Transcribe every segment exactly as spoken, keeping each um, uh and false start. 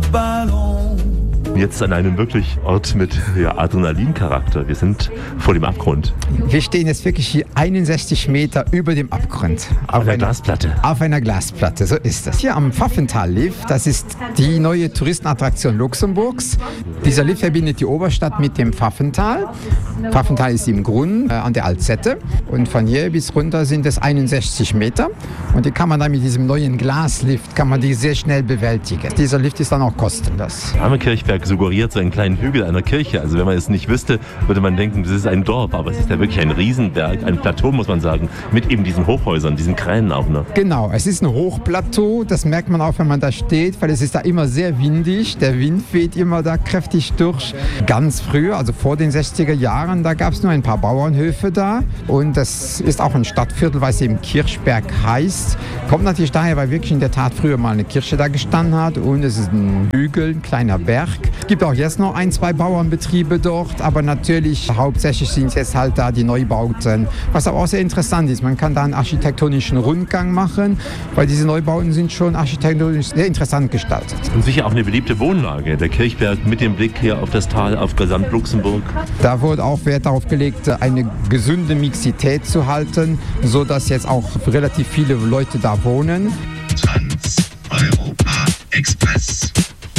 Ballon. Jetzt an einem wirklich Ort mit ja, Adrenalincharakter. Wir sind vor dem Abgrund. Wir stehen jetzt wirklich hier einundsechzig Meter über dem Abgrund. Auf einer Glasplatte. Auf einer Glasplatte, so ist es. Hier am Pfaffental-Lift, das ist die neue Touristenattraktion Luxemburgs. Dieser Lift verbindet die Oberstadt mit dem Pfaffental. Pfaffental ist im Grund äh, an der Alzette. Und von hier bis runter sind es einundsechzig Meter. Und die kann man dann mit diesem neuen Glaslift, kann man die sehr schnell bewältigen. Dieser Lift ist dann auch kostenlos. Arme Kirchberg suggeriert so einen kleinen Hügel einer Kirche. Also wenn man es nicht wüsste, würde man denken, das ist ein Dorf. Aber es ist ja wirklich ein Riesenberg, ein Plateau, muss man sagen, mit eben diesen Hochhäusern, diesen Kränen auch noch. Genau, es ist ein Hochplateau. Das merkt man auch, wenn man da steht, weil es ist da immer sehr windig. Der Wind weht immer da kräftig durch. Ganz früher, also vor den sechziger Jahren, da gab es nur ein paar Bauernhöfe da. Und das ist auch ein Stadtviertel, weil es eben Kirchberg heißt. Kommt natürlich daher, weil wirklich in der Tat früher mal eine Kirche da gestanden hat. Und es ist ein Hügel, ein kleiner Berg. Es gibt auch jetzt noch ein, zwei Bauernbetriebe dort, aber natürlich hauptsächlich sind jetzt halt da die Neubauten. Was aber auch sehr interessant ist, man kann da einen architektonischen Rundgang machen, weil diese Neubauten sind schon architektonisch sehr interessant gestaltet. Und sicher auch eine beliebte Wohnlage, der Kirchberg mit dem Blick hier auf das Tal, auf Gesamt-Luxemburg. Da wurde auch Wert darauf gelegt, eine gesunde Mixität zu halten, sodass jetzt auch relativ viele Leute da wohnen. Trans-Europa-Express.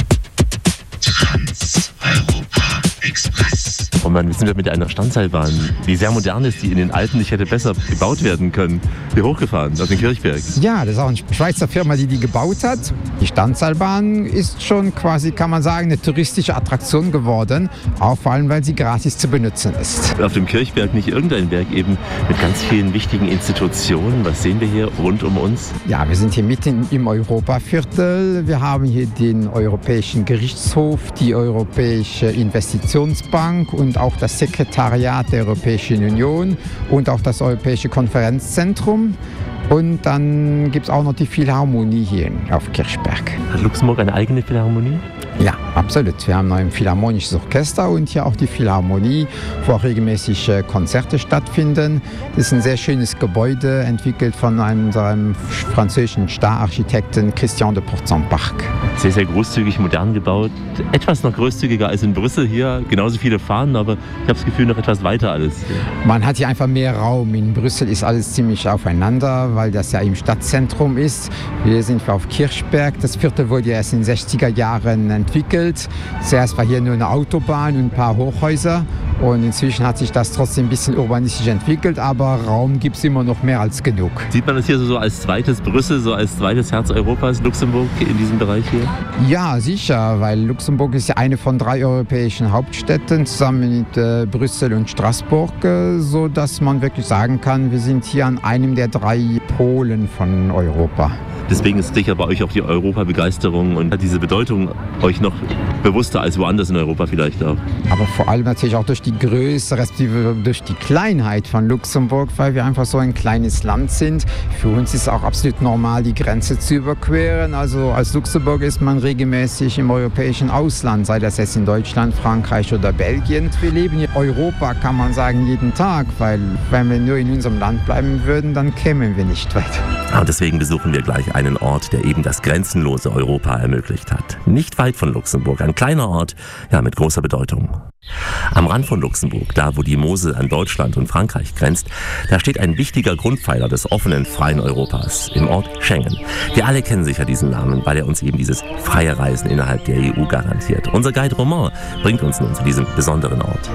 Trans-Europa-Express. Und man, wir sind ja mit einer Standseilbahn, die sehr modern ist, die in den Alpen nicht hätte besser gebaut werden können, hier hochgefahren, auf den Kirchberg. Ja, das ist auch eine Schweizer Firma, die die gebaut hat. Die Standseilbahn ist schon quasi, kann man sagen, eine touristische Attraktion geworden, auch vor allem, weil sie gratis zu benutzen ist. Auf dem Kirchberg nicht irgendein Berg, eben mit ganz vielen wichtigen Institutionen. Was sehen wir hier rund um uns? Ja, wir sind hier mitten im Europaviertel. Wir haben hier den Europäischen Gerichtshof, die Europäische Investitionsbank und auch das Sekretariat der Europäischen Union und auch das Europäische Konferenzzentrum. Und dann gibt es auch noch die Philharmonie hier auf Kirchberg. Hat Luxemburg eine eigene Philharmonie? Ja, absolut. Wir haben ein philharmonisches Orchester und hier auch die Philharmonie, wo auch regelmäßig Konzerte stattfinden. Das ist ein sehr schönes Gebäude, entwickelt von einem französischen Stararchitekten Christian de Port-Saint-Parc. Sehr, sehr großzügig, modern gebaut. Etwas noch großzügiger als in Brüssel hier. Genauso viele Fahnen, aber ich habe das Gefühl, noch etwas weiter alles. Man hat hier einfach mehr Raum. In Brüssel ist alles ziemlich aufeinander, weil das ja im Stadtzentrum ist. Hier sind wir auf Kirchberg. Das Viertel wurde erst in den sechziger Jahren entwickelt. Zuerst war hier nur eine Autobahn und ein paar Hochhäuser. Und inzwischen hat sich das trotzdem ein bisschen urbanistisch entwickelt, aber Raum gibt es immer noch mehr als genug. Sieht man das hier so als zweites Brüssel, so als zweites Herz Europas, Luxemburg in diesem Bereich hier? Ja, sicher, weil Luxemburg ist ja eine von drei europäischen Hauptstädten, zusammen mit äh, Brüssel und Straßburg, äh, sodass man wirklich sagen kann, wir sind hier an einem der drei Polen von Europa. Deswegen ist sicher bei euch auch die Europa-Begeisterung und diese Bedeutung euch noch bewusster als woanders in Europa vielleicht auch. Aber vor allem natürlich auch durch die Größe, respektive durch die Kleinheit von Luxemburg, weil wir einfach so ein kleines Land sind. Für uns ist es auch absolut normal, die Grenze zu überqueren. Also als Luxemburger ist man regelmäßig im europäischen Ausland, sei das jetzt in Deutschland, Frankreich oder Belgien. Wir leben in Europa, kann man sagen, jeden Tag, weil wenn wir nur in unserem Land bleiben würden, dann kämen wir nicht weiter. Und deswegen besuchen wir gleich einen Ort, der eben das grenzenlose Europa ermöglicht hat. Nicht weit von Luxemburg, ein kleiner Ort, ja, mit großer Bedeutung. Am Rand von Luxemburg, da wo die Mosel an Deutschland und Frankreich grenzt, da steht ein wichtiger Grundpfeiler des offenen, freien Europas, im Ort Schengen. Wir alle kennen sicher diesen Namen, weil er uns eben dieses freie Reisen innerhalb der E U garantiert. Unser Guide Romain bringt uns nun zu diesem besonderen Ort.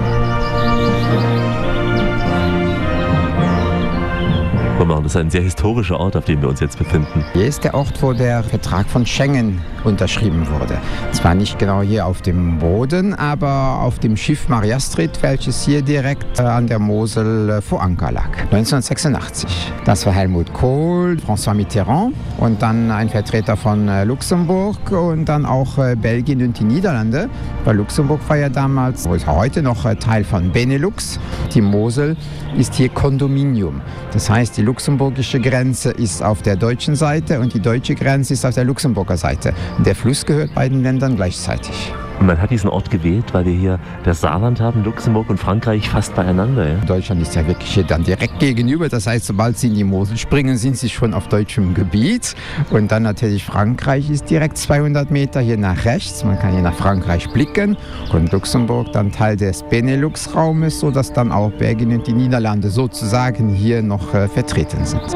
Das ist ein sehr historischer Ort, auf dem wir uns jetzt befinden. Hier ist der Ort, wo der Vertrag von Schengen unterschrieben wurde. Zwar nicht genau hier auf dem Boden, aber auf dem Schiff Maria Astrid, welches hier direkt an der Mosel vor Anker lag. neunzehnhundertsechsundachtzig. Das war Helmut Kohl, François Mitterrand und dann ein Vertreter von Luxemburg und dann auch Belgien und die Niederlande. Weil Luxemburg war ja damals, ist heute noch Teil von Benelux. Die Mosel ist hier Kondominium. Das heißt, die luxemburgische Grenze ist auf der deutschen Seite und die deutsche Grenze ist auf der Luxemburger Seite. Und der Fluss gehört beiden Ländern gleichzeitig. Und man hat diesen Ort gewählt, weil wir hier das Saarland haben, Luxemburg und Frankreich fast beieinander. Ja? Deutschland ist ja wirklich hier dann direkt gegenüber. Das heißt, sobald Sie in die Mosel springen, sind Sie schon auf deutschem Gebiet. Und dann natürlich Frankreich ist direkt zweihundert Meter hier nach rechts. Man kann hier nach Frankreich blicken. Und Luxemburg dann Teil des Benelux-Raumes, sodass dann auch Belgien und die Niederlande sozusagen hier noch äh, vertreten sind.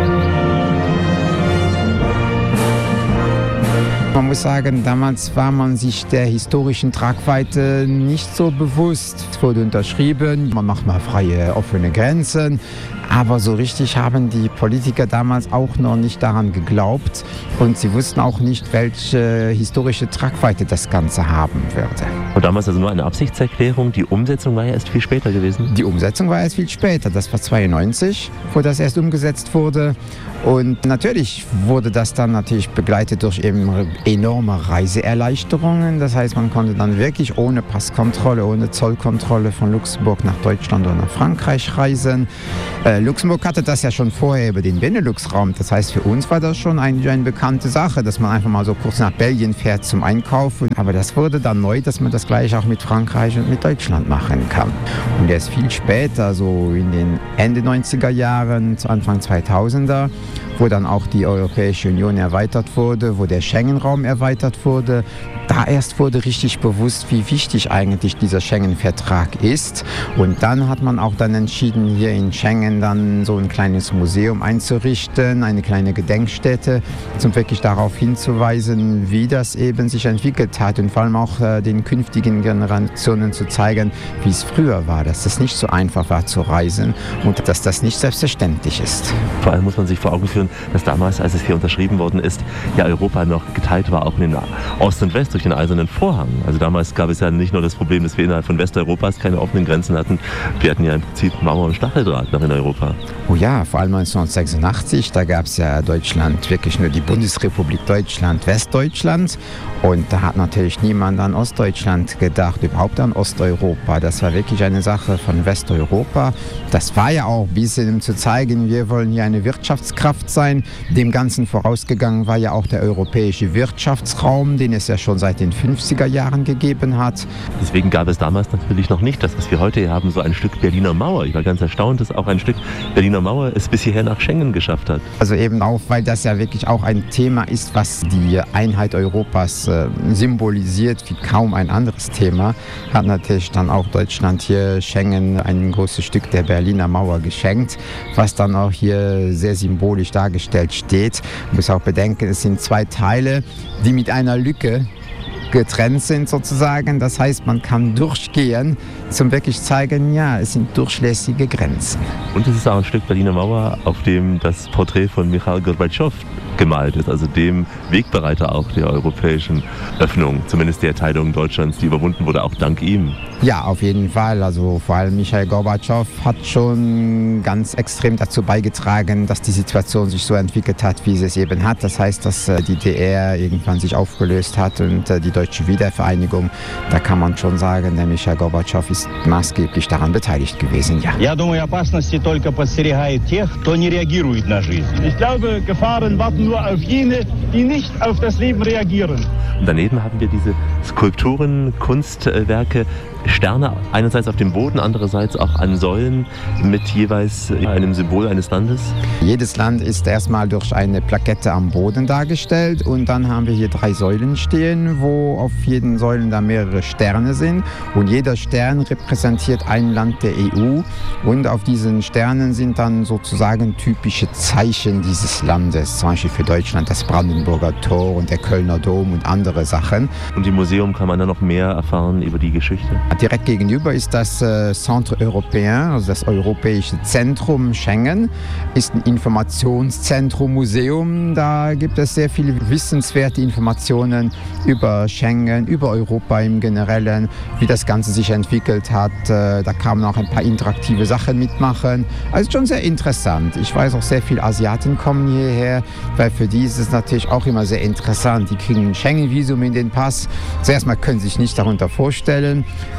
Man muss sagen, damals war man sich der historischen Tragweite nicht so bewusst. Es wurde unterschrieben, man macht mal freie, offene Grenzen. Aber so richtig haben die Politiker damals auch noch nicht daran geglaubt. Und sie wussten auch nicht, welche historische Tragweite das Ganze haben würde. Und damals also nur eine Absichtserklärung. Die Umsetzung war ja erst viel später gewesen? Die Umsetzung war erst viel später. Das war zweiundneunzig, wo das erst umgesetzt wurde. Und natürlich wurde das dann natürlich begleitet durch eben enorme Reiseerleichterungen. Das heißt, man konnte dann wirklich ohne Passkontrolle, ohne Zollkontrolle von Luxemburg nach Deutschland oder nach Frankreich reisen. Äh, Luxemburg hatte das ja schon vorher über den Benelux-Raum. Das heißt, für uns war das schon eine, eine bekannte Sache, dass man einfach mal so kurz nach Belgien fährt zum Einkaufen. Aber das wurde dann neu, dass man das gleich auch mit Frankreich und mit Deutschland machen kann. Und erst viel später, so in den Ende neunziger Jahren, Anfang zweitausender, wo dann auch die Europäische Union erweitert wurde, wo der Schengen-Raum erweitert wurde. Da erst wurde richtig bewusst, wie wichtig eigentlich dieser Schengen-Vertrag ist. Und dann hat man auch dann entschieden, hier in Schengen dann so ein kleines Museum einzurichten, eine kleine Gedenkstätte, um wirklich darauf hinzuweisen, wie das eben sich entwickelt hat und vor allem auch äh, den künftigen Generationen zu zeigen, wie es früher war, dass es nicht so einfach war zu reisen und dass das nicht selbstverständlich ist. Vor allem muss man sich vor Augen führen, dass damals, als es hier unterschrieben worden ist, ja Europa noch geteilt war, auch in Ost und West durch den Eisernen Vorhang. Also damals gab es ja nicht nur das Problem, dass wir innerhalb von Westeuropas keine offenen Grenzen hatten, wir hatten ja im Prinzip Mauer und Stacheldraht noch in Europa. Oh ja, vor allem neunzehnhundertsechsundachtzig, da gab es ja Deutschland, wirklich nur die Bundesrepublik Deutschland, Westdeutschland. Und da hat natürlich niemand an Ostdeutschland gedacht, überhaupt an Osteuropa. Das war wirklich eine Sache von Westeuropa. Das war ja auch ein bisschen, um zu zeigen, wir wollen hier eine Wirtschaftskraft sein. Dem Ganzen vorausgegangen war ja auch der europäische Wirtschaftsraum, den es ja schon seit den fünfziger Jahren gegeben hat. Deswegen gab es damals natürlich noch nicht das, was wir heute hier haben, so ein Stück Berliner Mauer. Ich war ganz erstaunt, dass auch ein Stück Berliner Mauer es bis hierher nach Schengen geschafft hat. Also eben auch, weil das ja wirklich auch ein Thema ist, was die Einheit Europas äh, symbolisiert wie kaum ein anderes Thema, hat natürlich dann auch Deutschland hier Schengen ein großes Stück der Berliner Mauer geschenkt, was dann auch hier sehr symbolisch dargestellt steht. Man muss auch bedenken, es sind zwei Teile, die mit einer Lücke getrennt sind sozusagen. Das heißt, man kann durchgehen, zum wirklich zeigen, ja, es sind durchlässige Grenzen. Und es ist auch ein Stück Berliner Mauer, auf dem das Porträt von Michail Gorbatschow gemalt ist, also dem Wegbereiter auch der europäischen Öffnung, zumindest der Teilung Deutschlands, die überwunden wurde, auch dank ihm. Ja, auf jeden Fall. Also vor allem Michail Gorbatschow hat schon ganz extrem dazu beigetragen, dass die Situation sich so entwickelt hat, wie sie es eben hat. Das heißt, dass die D D R irgendwann sich aufgelöst hat und die deutsche Wiedervereinigung, da kann man schon sagen, der Michail Gorbatschow ist maßgeblich daran beteiligt gewesen, ja. Я думаю, опасности только подстерегают тех, кто не реагирует на жизнь. Ich glaube, Gefahren warten nur auf jene, die nicht auf das Leben reagieren. Und daneben haben wir diese Skulpturen, Kunstwerke, Sterne einerseits auf dem Boden, andererseits auch an Säulen mit jeweils einem Symbol eines Landes. Jedes Land ist erstmal durch eine Plakette am Boden dargestellt und dann haben wir hier drei Säulen stehen, wo auf jeden Säulen da mehrere Sterne sind und jeder Stern repräsentiert ein Land der E U und auf diesen Sternen sind dann sozusagen typische Zeichen dieses Landes, zum Beispiel für Deutschland das Brandenburger Tor und der Kölner Dom und andere Sachen. Und im Museum kann man dann noch mehr erfahren über die Geschichte? Direkt gegenüber ist das äh, Centre Européen, also das Europäische Zentrum Schengen, ist ein Informationszentrum, Museum. Da gibt es sehr viele wissenswerte Informationen über Schengen, über Europa im Generellen, wie das Ganze sich entwickelt hat. Äh, da kann man auch ein paar interaktive Sachen mitmachen. Also schon sehr interessant. Ich weiß auch, sehr viele Asiaten kommen hierher, weil für die ist es natürlich auch immer sehr interessant. Die kriegen ein Schengen-Visum in den Pass. Zuerst mal können sie sich nicht darunter vorstellen.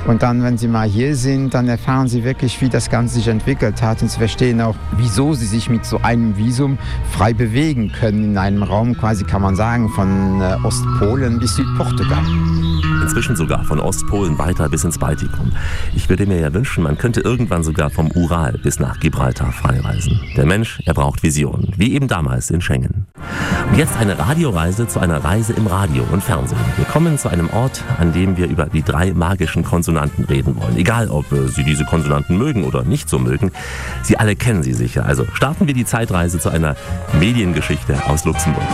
Und dann, wenn Sie mal hier sind, dann erfahren Sie wirklich, wie das Ganze sich entwickelt hat. Und Sie verstehen auch, wieso Sie sich mit so einem Visum frei bewegen können in einem Raum, quasi kann man sagen, von äh, Ostpolen bis Südportugal. Inzwischen sogar von Ostpolen weiter bis ins Baltikum. Ich würde mir ja wünschen, man könnte irgendwann sogar vom Ural bis nach Gibraltar freireisen. Der Mensch, er braucht Visionen, wie eben damals in Schengen. Und jetzt eine Radioreise zu einer Reise im Radio und Fernsehen. Wir kommen zu einem Ort, an dem wir über die drei magischen Konsonanten reden wollen. Egal, ob äh, Sie diese Konsonanten mögen oder nicht so mögen, Sie alle kennen sie sicher. Also starten wir die Zeitreise zu einer Mediengeschichte aus Luxemburg.